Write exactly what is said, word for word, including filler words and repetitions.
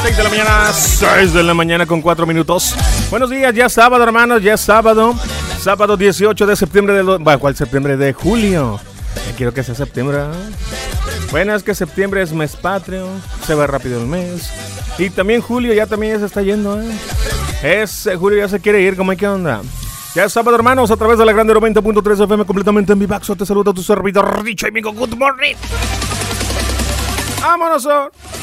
seis de la mañana, seis de la mañana con cuatro minutos. Buenos días, ya es sábado, hermanos, ya es sábado. Sábado dieciocho de septiembre de... Lo... Bueno, ¿cuál septiembre? De julio. Ya quiero que sea septiembre. Bueno, es que septiembre es mes patrio, se va rápido el mes. Y también julio ya también ya se está yendo, ¿eh? Es julio ya se quiere ir, ¿cómo hay que onda? Ya es sábado, hermanos, a través de la Grande noventa punto tres F M, completamente en Vivaxo. Te saluda tu servidor, dicho amigo. Good morning. ¡Vámonos!